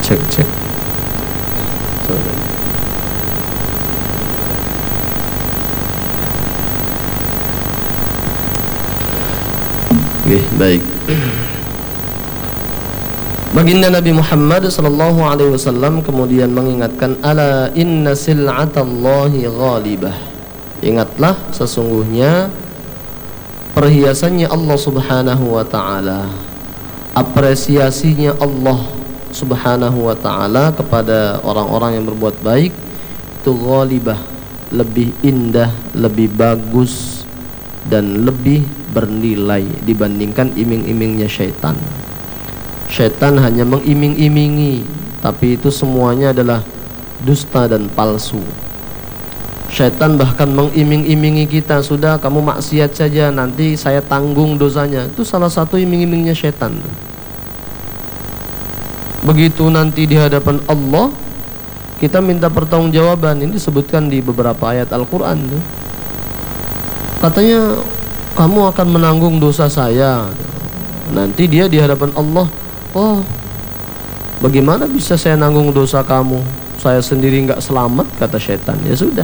Cek. Oke, baik. Baginda Nabi Muhammad sallallahu alaihi wasallam kemudian mengingatkan, ala inna sil'atallahi ghalibah. Ingatlah, sesungguhnya perhiasannya Allah Subhanahu wa taala, apresiasinya Allah Subhanahu wa taala kepada orang-orang yang berbuat baik itu ghalibah, lebih indah, lebih bagus dan lebih bernilai dibandingkan iming-imingnya syaitan. Syaitan hanya mengiming-imingi, tapi itu semuanya adalah dusta dan palsu. Syaitan bahkan mengiming-imingi kita, sudah kamu maksiat saja, nanti saya tanggung dosanya. Itu salah satu iming-imingnya syaitan. Begitu nanti di hadapan Allah kita minta pertanggungjawaban. Ini disebutkan di beberapa ayat Al-Quran. Katanya kamu akan menanggung dosa saya. Nanti dia di hadapan Allah, oh, bagaimana bisa saya nanggung dosa kamu? Saya sendiri nggak selamat, kata syaitan. Ya sudah.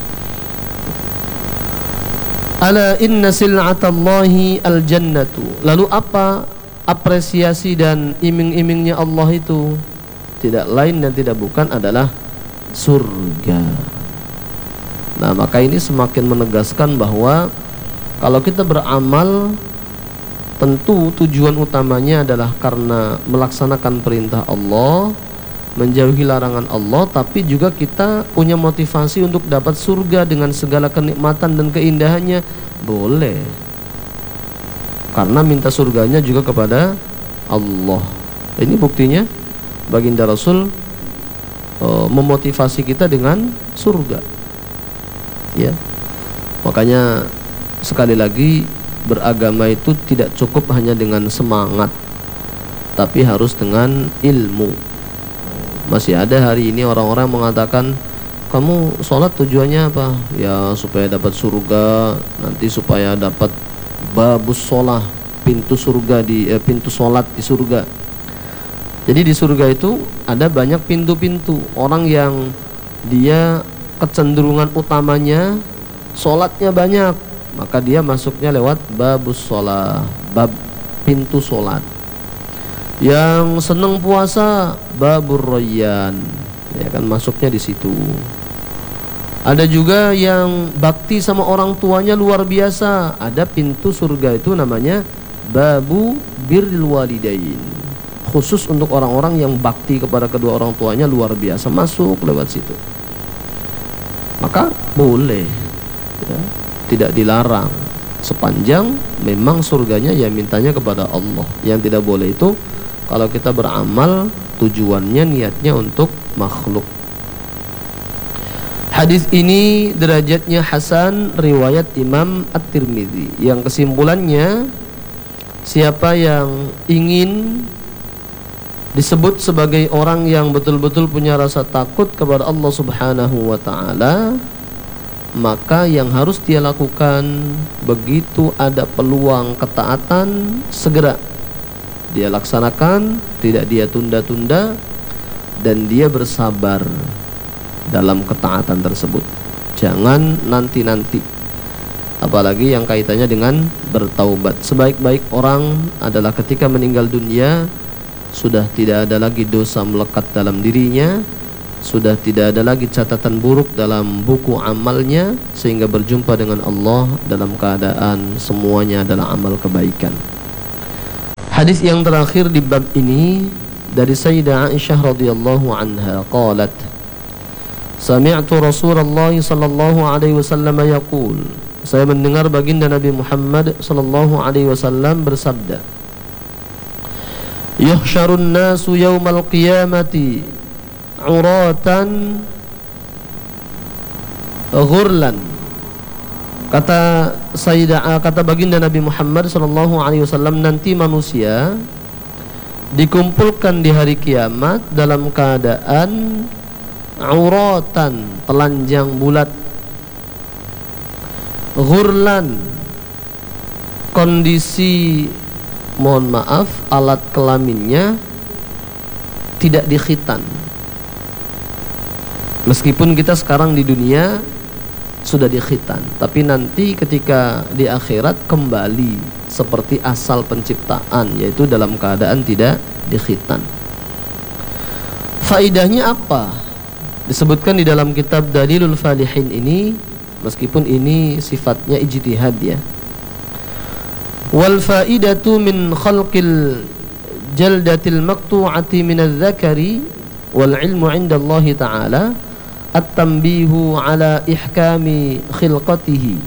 Ala inna sil'atallahi al-jannatu. Lalu apa apresiasi dan iming-imingnya Allah itu? Tidak lain dan tidak bukan adalah surga. Nah, maka ini semakin menegaskan bahwa kalau kita beramal, tentu tujuan utamanya adalah karena melaksanakan perintah Allah, menjauhi larangan Allah, tapi juga kita punya motivasi untuk dapat surga dengan segala kenikmatan dan keindahannya, boleh. Karena minta surganya juga kepada Allah. Ini buktinya baginda Rasul memotivasi kita dengan surga. Ya. Makanya sekali lagi, beragama itu tidak cukup hanya dengan semangat, tapi harus dengan ilmu. Masih ada hari ini orang-orang mengatakan, kamu sholat tujuannya apa? Ya supaya dapat surga, nanti supaya dapat babus sholah, pintu surga pintu sholat di surga. Jadi di surga itu ada banyak pintu-pintu. Orang yang dia kecenderungan utamanya sholatnya banyak, maka dia masuknya lewat babus sholah, bab pintu sholat. Yang senang puasa, babur royan, ya kan, masuknya di situ. Ada juga yang bakti sama orang tuanya luar biasa, ada pintu surga itu namanya babu birrul walidain, khusus untuk orang-orang yang bakti kepada kedua orang tuanya luar biasa, masuk lewat situ. Maka boleh, ya, tidak dilarang, sepanjang memang surganya ya mintanya kepada Allah. Yang tidak boleh itu kalau kita beramal tujuannya, niatnya untuk makhluk. Hadis ini derajatnya hasan, riwayat Imam At-Tirmidzi, yang kesimpulannya, siapa yang ingin disebut sebagai orang yang betul-betul punya rasa takut kepada Allah Subhanahu wa ta'ala, maka yang harus dia lakukan, begitu ada peluang ketaatan, segera dia laksanakan, tidak dia tunda-tunda, dan dia bersabar dalam ketaatan tersebut. Jangan nanti-nanti, apalagi yang kaitannya dengan bertaubat. Sebaik-baik orang adalah ketika meninggal dunia, sudah tidak ada lagi dosa melekat dalam dirinya, sudah tidak ada lagi catatan buruk dalam buku amalnya, sehingga berjumpa dengan Allah dalam keadaan semuanya adalah amal kebaikan. Hadis yang terakhir di bab ini dari Sayyidah Aisyah radhiyallahu anha qalat, sami'tu Rasulullah sallallahu alaihi wasallam yaqul, saya mendengar baginda Nabi Muhammad sallallahu alaihi wasallam bersabda, yuhsyarun nasu yaumal qiyamati uratan ghurlan. Kata baginda Nabi Muhammad sallallahu alaihi wasallam, nanti manusia dikumpulkan di hari kiamat dalam keadaan uratan, telanjang bulat, ghurlan, kondisi, mohon maaf, alat kelaminnya tidak dikhitan. Meskipun kita sekarang di dunia sudah dikhitan, tapi nanti ketika di akhirat kembali seperti asal penciptaan, yaitu dalam keadaan tidak dikhitan. Faidahnya apa? Disebutkan di dalam kitab Dalilul Falihin ini, meskipun ini sifatnya ijtihad ya. Wal faidatu min khalqil jaldatil maqtu'ati min adh-dhakari wal ilmu 'inda Allah Ta'ala at-tanbihu ala ihkami khilqatihi.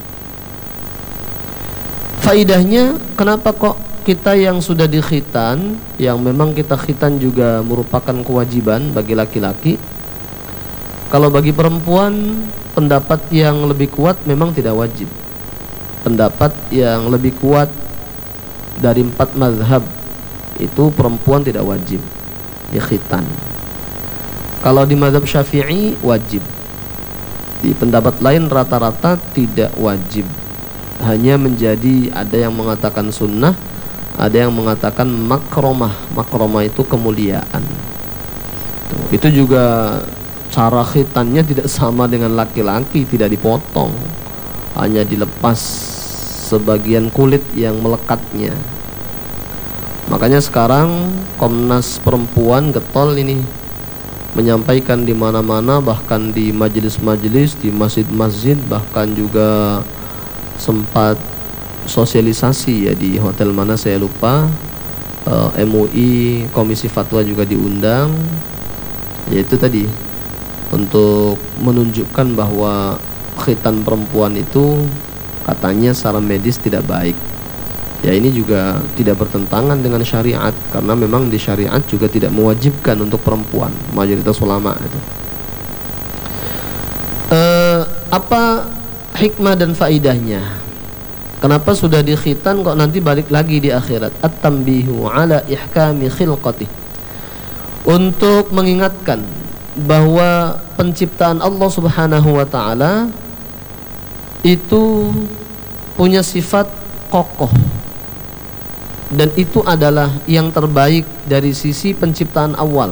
Faidahnya, kenapa kok kita yang sudah dikhitan, yang memang kita khitan juga merupakan kewajiban bagi laki-laki. Kalau bagi perempuan, pendapat yang lebih kuat memang tidak wajib. Pendapat yang lebih kuat dari 4 mazhab itu perempuan tidak wajib dikhitan. Kalau di mazhab Syafi'i wajib. Di pendapat lain rata-rata tidak wajib. Hanya menjadi, ada yang mengatakan sunnah, ada yang mengatakan makromah. Makromah itu kemuliaan. Itu juga cara khitannya tidak sama dengan laki-laki, tidak dipotong, hanya dilepas sebagian kulit yang melekatnya. Makanya sekarang Komnas Perempuan getol ini menyampaikan di mana-mana, bahkan di majelis-majelis, di masjid-masjid, bahkan juga sempat sosialisasi ya di hotel mana saya lupa. MUI, Komisi Fatwa juga diundang, yaitu tadi untuk menunjukkan bahwa khitan perempuan itu katanya secara medis tidak baik. Ya, ini juga tidak bertentangan dengan syariat, karena memang di syariat juga tidak mewajibkan untuk perempuan, mayoritas ulama itu. Apa hikmah dan faidahnya? Kenapa sudah dikhitan kok nanti balik lagi di akhirat? At-tanbihu ala ihkami khilqatih. Untuk mengingatkan bahwa penciptaan Allah Subhanahu wa taala itu punya sifat kokoh, dan itu adalah yang terbaik dari sisi penciptaan awal.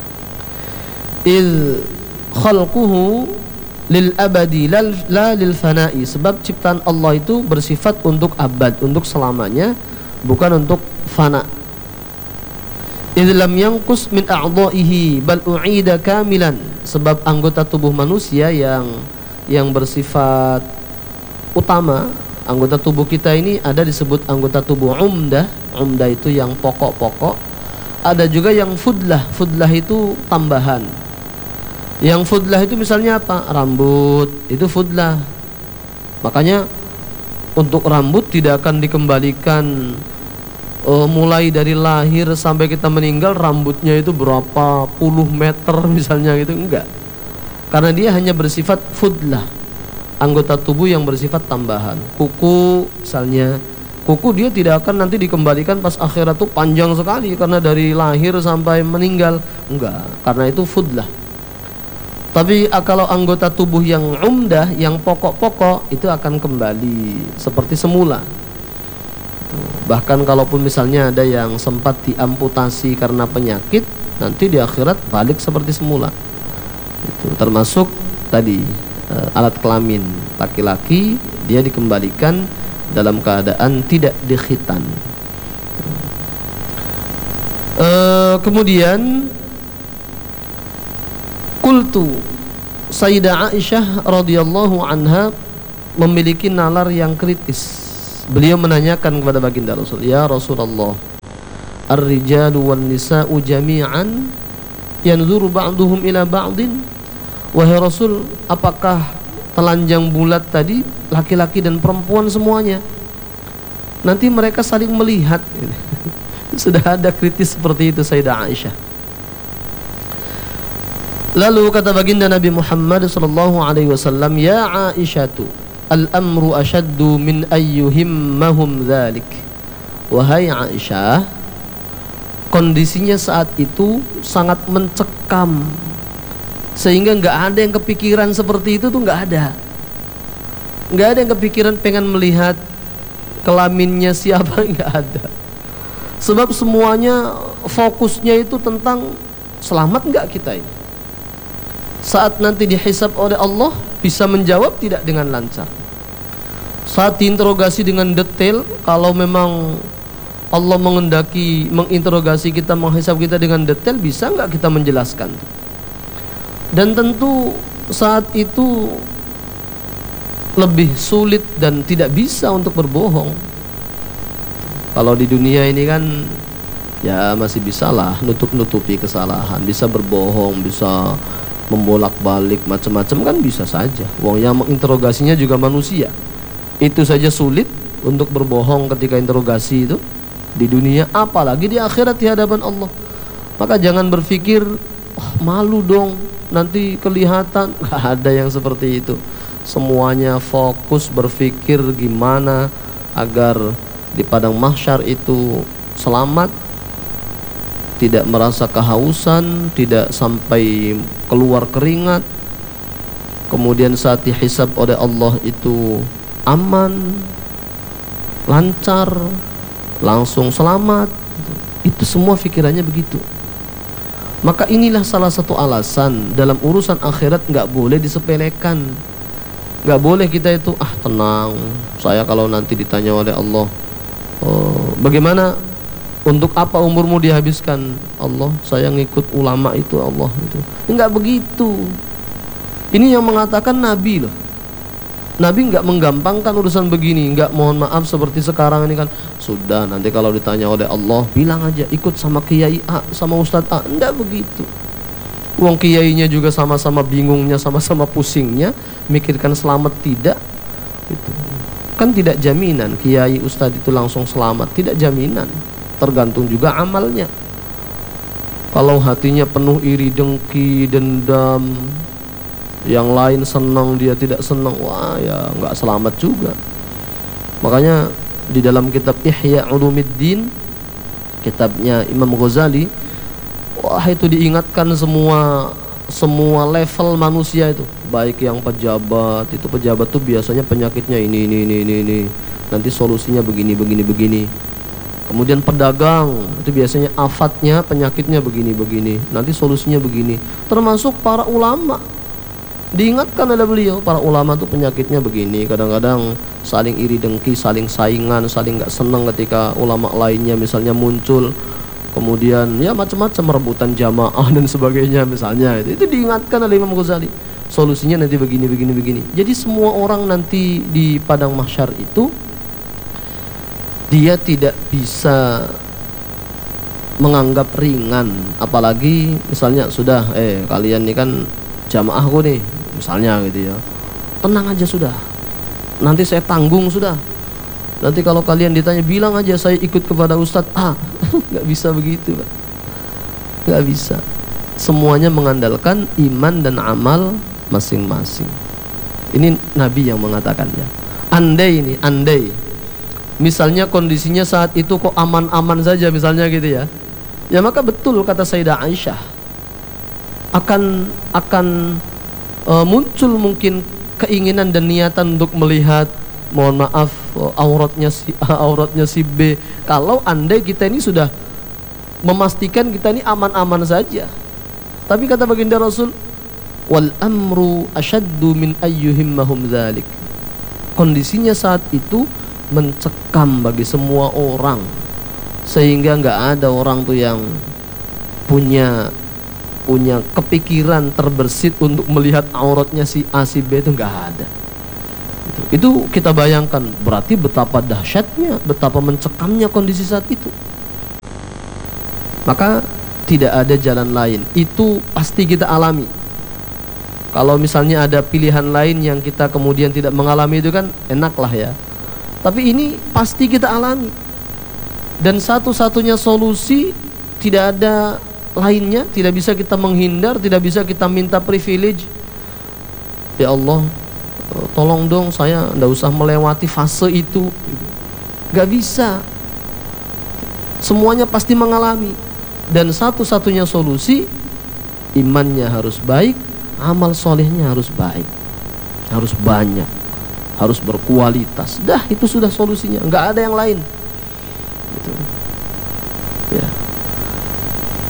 Il khalquhu lil abadi la lil fana'i. Sebab ciptaan Allah itu bersifat untuk abad, untuk selamanya, bukan untuk fana. Idh lam yanqus min a'dha'ihi bal u'ida kamilan. Sebab anggota tubuh manusia yang bersifat utama, anggota tubuh kita ini ada disebut anggota tubuh umdah. Umdah itu yang pokok-pokok. Ada juga yang fudlah. Fudlah itu tambahan. Yang fudlah itu misalnya apa? Rambut, itu fudlah. Makanya untuk rambut tidak akan dikembalikan mulai dari lahir sampai kita meninggal rambutnya itu berapa puluh meter misalnya gitu, enggak. Karena dia hanya bersifat fudlah, anggota tubuh yang bersifat tambahan. Kuku misalnya, kuku dia tidak akan nanti dikembalikan pas akhirat tuh panjang sekali karena dari lahir sampai meninggal, enggak, karena itu fudlah. Tapi kalau anggota tubuh yang umdah, yang pokok-pokok, itu akan kembali seperti semula. Bahkan kalaupun misalnya ada yang sempat diamputasi karena penyakit, nanti di akhirat balik seperti semula. Itu termasuk tadi alat kelamin laki-laki, dia dikembalikan dalam keadaan tidak dikhitan. Kemudian qultu, Sayyidah Aisyah radhiyallahu anha memiliki nalar yang kritis. Beliau menanyakan kepada baginda Rasul, "Ya Rasulullah, ar-rijalu wan nisa'u jami'an yanzuru ba'duhum ila ba'din?" Wahai Rasul, apakah telanjang bulat tadi laki-laki dan perempuan semuanya? Nanti mereka saling melihat. Sudah ada kritis seperti itu Sayyidah Aisyah. Lalu kata baginda Nabi Muhammad sallallahu alaihi wasallam, "Ya Aisyatu, al-amru ashaddu min ayyuhimmahum dzalik." Wahai Aisyah, kondisinya saat itu sangat mencekam, sehingga nggak ada yang kepikiran seperti itu tuh, nggak ada yang kepikiran pengen melihat kelaminnya siapa, nggak ada. Sebab semuanya fokusnya itu tentang selamat nggak kita ini? Saat nanti dihisab oleh Allah, bisa menjawab tidak dengan lancar? Saat diinterogasi dengan detail, kalau memang Allah mengendaki menginterogasi kita, menghisab kita dengan detail, bisa nggak kita menjelaskan? Dan tentu saat itu lebih sulit dan tidak bisa untuk berbohong. Kalau di dunia ini kan ya masih bisalah nutup-nutupi kesalahan, bisa berbohong, bisa membolak-balik macam-macam, kan bisa saja. Wong yang menginterogasinya juga manusia. Itu saja sulit untuk berbohong ketika interogasi itu di dunia, apalagi di akhirat di hadapan Allah. Maka jangan berpikir malu dong nanti kelihatan. Gak ada yang seperti itu. Semuanya fokus berpikir gimana agar di padang mahsyar itu selamat, tidak merasa kehausan, tidak sampai keluar keringat. Kemudian saat dihisab oleh Allah itu aman, lancar, langsung selamat. Itu semua pikirannya begitu. Maka inilah salah satu alasan dalam urusan akhirat nggak boleh disepelekan. Nggak boleh kita itu tenang, saya kalau nanti ditanya oleh Allah, bagaimana, untuk apa umurmu dihabiskan? Allah, saya ngikut ulama itu, Allah itu. Enggak begitu. Ini yang mengatakan Nabi loh. Nabi enggak menggampangkan urusan begini. Enggak, mohon maaf seperti sekarang ini kan, sudah nanti kalau ditanya oleh Allah bilang aja ikut sama kiai A, sama ustadz A. Enggak begitu. Uang kiainya juga sama-sama bingungnya, sama-sama pusingnya, mikirkan selamat tidak itu. Kan tidak jaminan kiai ustadz itu langsung selamat, tidak jaminan. Tergantung juga amalnya. Kalau hatinya penuh iri, dengki, dendam, yang lain senang dia tidak senang, wah ya nggak selamat juga. Makanya di dalam kitab Ihya Ulumuddin, kitabnya Imam Ghazali, wah itu diingatkan semua level manusia itu, baik yang pejabat, itu pejabat tuh biasanya penyakitnya ini. Nanti solusinya begini. Kemudian pedagang itu biasanya afatnya, penyakitnya begini, nanti solusinya begini. Termasuk para ulama, diingatkan oleh beliau, para ulama itu penyakitnya begini. Kadang-kadang saling iri dengki, saling saingan, saling gak senang ketika ulama lainnya misalnya muncul. Kemudian ya macam-macam, rebutan jamaah dan sebagainya misalnya. Itu diingatkan oleh Imam Ghazali. Solusinya nanti begini. Jadi semua orang nanti di padang mahsyar itu dia tidak bisa menganggap ringan. Apalagi misalnya sudah kalian ini kan jamaahku nih misalnya gitu ya, tenang aja sudah, nanti saya tanggung sudah. Nanti kalau kalian ditanya bilang aja saya ikut kepada Ustadz A. Nggak bisa begitu Pak, nggak bisa. Semuanya mengandalkan iman dan amal masing-masing. Ini Nabi yang mengatakannya. Andai misalnya kondisinya saat itu kok aman-aman saja misalnya gitu ya, ya maka betul kata Sayyidah Aisyah, akan muncul mungkin keinginan dan niatan untuk melihat, mohon maaf, auratnya si A, auratnya si B. Kalau andai kita ini sudah memastikan kita ini aman-aman saja. Tapi kata baginda Rasul, wal amru asyaddu min ayyuhimmahum dzalik. Kondisinya saat itu mencekam bagi semua orang, sehingga nggak ada orang tuh yang punya kepikiran terbersit untuk melihat auratnya si A si B, itu nggak ada. Itu kita bayangkan, berarti betapa dahsyatnya, betapa mencekamnya kondisi saat itu. Maka tidak ada jalan lain, itu pasti kita alami. Kalau misalnya ada pilihan lain yang kita kemudian tidak mengalami, itu kan enaklah ya. Tapi ini pasti kita alami. Dan satu-satunya solusi, tidak ada lainnya, tidak bisa kita menghindar, tidak bisa kita minta privilege. Ya Allah, tolong dong saya nggak usah melewati fase itu. Gak bisa. Semuanya pasti mengalami. Dan satu-satunya solusi, imannya harus baik, amal solehnya harus baik, harus banyak, harus berkualitas. Dah, itu sudah solusinya, nggak ada yang lain gitu. Ya.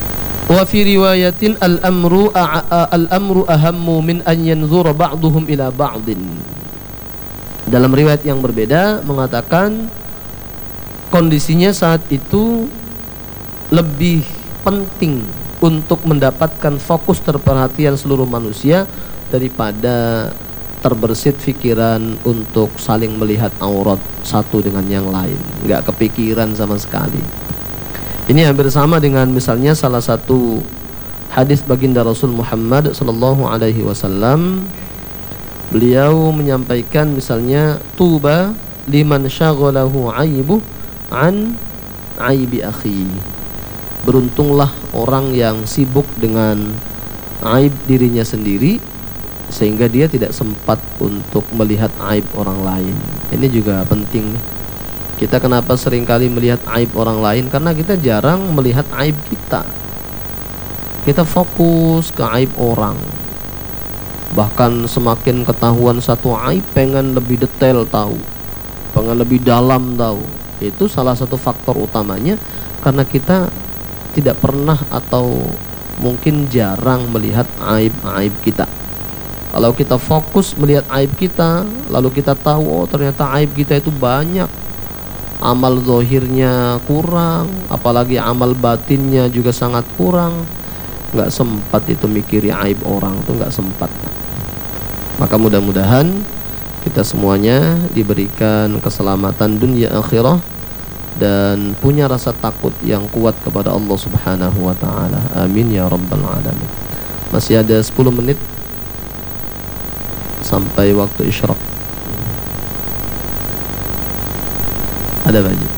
Wa fi riwayatin al-amru ahammu min an yanzura ba'duhum ila ba'din. Dalam riwayat yang berbeda mengatakan kondisinya saat itu lebih penting untuk mendapatkan fokus terperhatian seluruh manusia daripada terbersit pikiran untuk saling melihat aurat satu dengan yang lain. Nggak kepikiran sama sekali. Ini hampir sama dengan misalnya salah satu hadis baginda Rasul Muhammad sallallahu alaihi wasallam. Beliau menyampaikan misalnya, tuba liman syaghalahu aibu an aibi akhi. Beruntunglah orang yang sibuk dengan aib dirinya sendiri sehingga dia tidak sempat untuk melihat aib orang lain. Ini juga penting nih. Kita kenapa seringkali melihat aib orang lain? Karena kita jarang melihat aib kita. Kita fokus ke aib orang. Bahkan semakin ketahuan satu aib, pengen lebih detail tahu, pengen lebih dalam tahu. Itu salah satu faktor utamanya karena kita tidak pernah atau mungkin jarang melihat aib-aib kita. Kalau kita fokus melihat aib kita, lalu kita tahu, oh ternyata aib kita itu banyak, amal zahirnya kurang, apalagi amal batinnya juga sangat kurang, nggak sempat itu mikiri aib orang, itu nggak sempat. Maka mudah-mudahan kita semuanya diberikan keselamatan dunia akhirah dan punya rasa takut yang kuat kepada Allah Subhanahu wa taala. Amin ya rabbal alamin. Masih ada 10 menit sampai waktu isyraq. Ada baju.